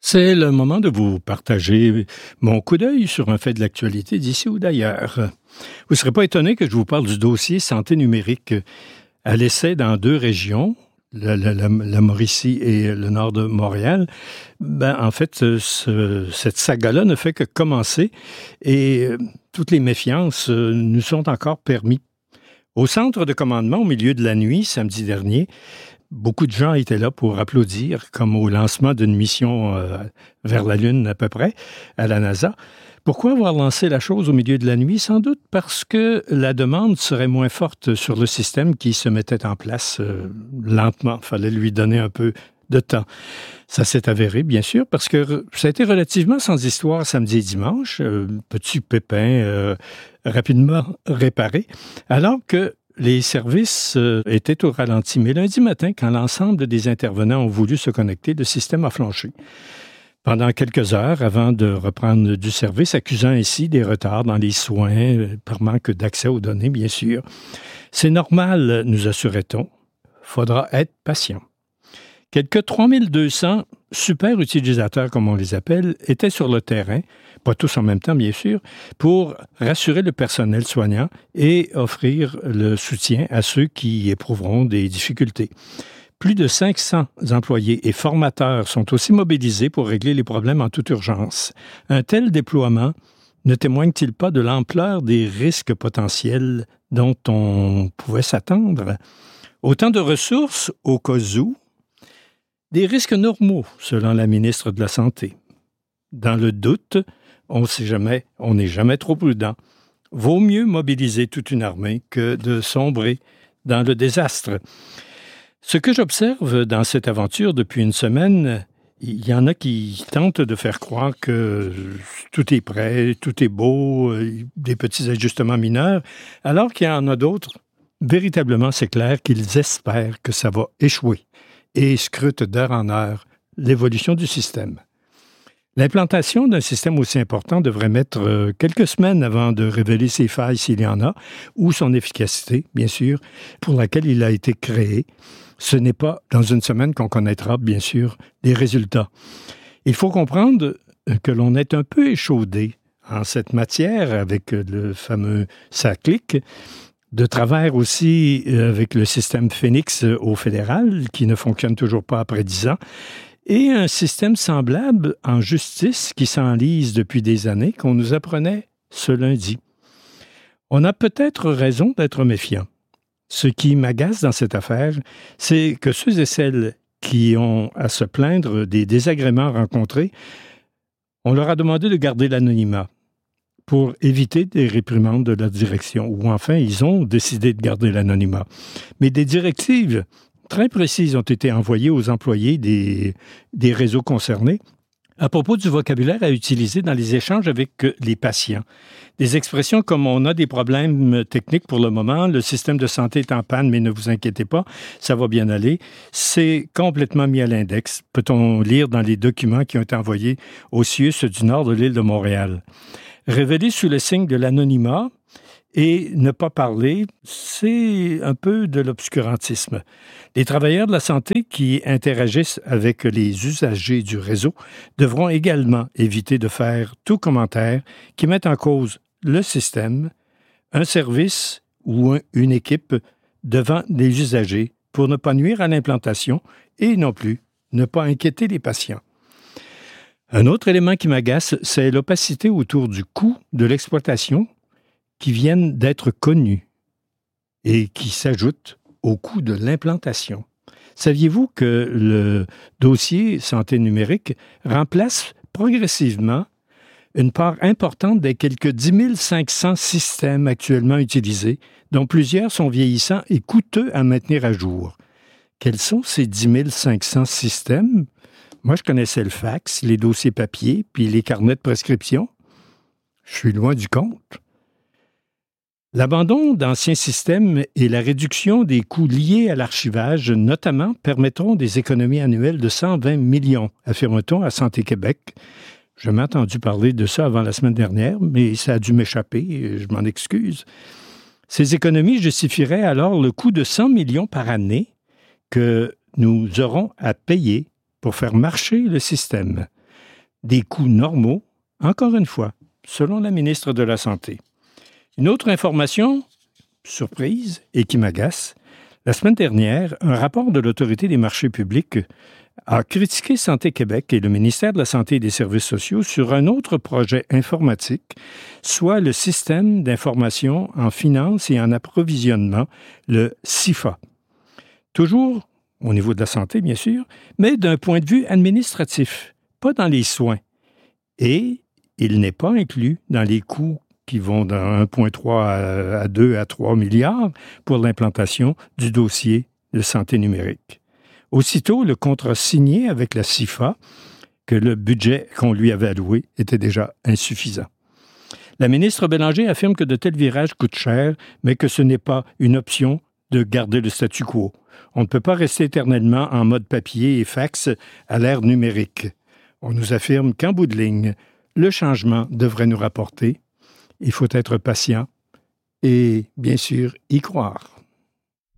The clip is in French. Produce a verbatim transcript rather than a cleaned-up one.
C'est le moment de vous partager mon coup d'œil sur un fait de l'actualité d'ici ou d'ailleurs. Vous ne serez pas étonné que je vous parle du dossier santé numérique à l'essai dans deux régions, la, la, la, la Mauricie et le nord de Montréal. Ben, en fait, ce, cette saga-là ne fait que commencer et euh, toutes les méfiances euh, nous sont encore permis. Au centre de commandement, au milieu de la nuit, samedi dernier, beaucoup de gens étaient là pour applaudir, comme au lancement d'une mission euh, vers la Lune à peu près, à la NASA. Pourquoi avoir lancé la chose au milieu de la nuit? Sans doute parce que la demande serait moins forte sur le système qui se mettait en place euh, lentement. Il fallait lui donner un peu de temps. Ça s'est avéré, bien sûr, parce que ça a été relativement sans histoire samedi et dimanche. Euh, petit pépin euh, rapidement réparé, alors que les services euh, étaient au ralenti. Mais lundi matin, quand l'ensemble des intervenants ont voulu se connecter, le système a flanché. Pendant quelques heures avant de reprendre du service, accusant ainsi des retards dans les soins euh, par manque d'accès aux données, bien sûr. C'est normal, nous assurait-on. Faudra être patient. Quelques trois mille deux cents super utilisateurs, comme on les appelle, étaient sur le terrain, pas tous en même temps, bien sûr, pour rassurer le personnel soignant et offrir le soutien à ceux qui éprouveront des difficultés. Plus de cinq cents employés et formateurs sont aussi mobilisés pour régler les problèmes en toute urgence. Un tel déploiement ne témoigne-t-il pas de l'ampleur des risques potentiels dont on pouvait s'attendre? Autant de ressources au cas où, des risques normaux, selon la ministre de la Santé. Dans le doute, on ne sait jamais, on n'est jamais trop prudent. Vaut mieux mobiliser toute une armée que de sombrer dans le désastre. Ce que j'observe dans cette aventure depuis une semaine, il y en a qui tentent de faire croire que tout est prêt, tout est beau, des petits ajustements mineurs, alors qu'il y en a d'autres, véritablement, c'est clair qu'ils espèrent que ça va échouer et scrutent d'heure en heure l'évolution du système. L'implantation d'un système aussi important devrait mettre quelques semaines avant de révéler ses failles s'il y en a, ou son efficacité, bien sûr, pour laquelle il a été créé. Ce n'est pas dans une semaine qu'on connaîtra, bien sûr, les résultats. Il faut comprendre que l'on est un peu échaudé en cette matière avec le fameux S A C L I C, de travers aussi avec le système Phoenix au fédéral, qui ne fonctionne toujours pas après dix ans, et un système semblable en justice qui s'enlise depuis des années qu'on nous apprenait ce lundi. On a peut-être raison d'être méfiant. Ce qui m'agace dans cette affaire, c'est que ceux et celles qui ont à se plaindre des désagréments rencontrés, on leur a demandé de garder l'anonymat pour éviter des réprimandes de la direction, ou enfin, ils ont décidé de garder l'anonymat. Mais des directives très précises ont été envoyées aux employés des, des réseaux concernés à propos du vocabulaire à utiliser dans les échanges avec les patients. Des expressions comme « on a des problèmes techniques pour le moment, le système de santé est en panne, mais ne vous inquiétez pas, ça va bien aller », c'est complètement mis à l'index, peut-on lire dans les documents qui ont été envoyés au C I U S du nord de l'île de Montréal. Révélé sous le signe de l'anonymat et ne pas parler, c'est un peu de l'obscurantisme. Les travailleurs de la santé qui interagissent avec les usagers du réseau devront également éviter de faire tout commentaire qui mette en cause le système, un service ou un, une équipe devant les usagers pour ne pas nuire à l'implantation et non plus ne pas inquiéter les patients. Un autre élément qui m'agace, c'est l'opacité autour du coût de l'exploitation qui viennent d'être connus et qui s'ajoutent au coût de l'implantation. Saviez-vous que le dossier santé numérique remplace progressivement une part importante des quelques dix mille cinq cents systèmes actuellement utilisés, dont plusieurs sont vieillissants et coûteux à maintenir à jour? Quels sont ces dix mille cinq cents systèmes? Moi, je connaissais le fax, les dossiers papier, puis les carnets de prescription. Je suis loin du compte. L'abandon d'anciens systèmes et la réduction des coûts liés à l'archivage, notamment, permettront des économies annuelles de cent vingt millions, affirme-t-on à Santé Québec. Je m'ai entendu parler de ça avant la semaine dernière, mais ça a dû m'échapper, je m'en excuse. Ces économies justifieraient alors le coût de cent millions par année que nous aurons à payer pour faire marcher le système. des coûts normaux, encore une fois, selon la ministre de la Santé. Une autre information, surprise, et qui m'agace, la semaine dernière, un rapport de l'Autorité des marchés publics a critiqué Santé Québec et le ministère de la Santé et des Services sociaux sur un autre projet informatique, soit le système d'information en finances et en approvisionnement, le S I F A. Toujours au niveau de la santé, bien sûr, mais d'un point de vue administratif, pas dans les soins. Et il n'est pas inclus dans les coûts qui vont dans un virgule trois à deux à trois milliards pour l'implantation du dossier de santé numérique. Aussitôt, le contrat signé avec la S I F A, que le budget qu'on lui avait alloué était déjà insuffisant. La ministre Bélanger affirme que de tels virages coûtent cher, mais que ce n'est pas une option de garder le statu quo. On ne peut pas rester éternellement en mode papier et fax à l'ère numérique. On nous affirme qu'en bout de ligne, le changement devrait nous rapporter. Il faut être patient et, bien sûr, y croire.